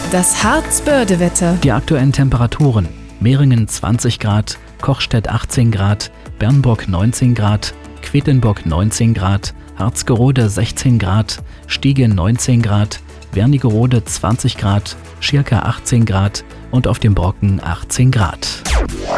Das Harzbörde-Wetter. Die aktuellen Temperaturen: Meringen 20 Grad, Kochstedt 18 Grad, Bernburg 19 Grad, Quedlinburg 19 Grad, Harzgerode 16 Grad, Stiege 19 Grad, Wernigerode 20 Grad, Schirka 18 Grad und auf dem Brocken 18 Grad.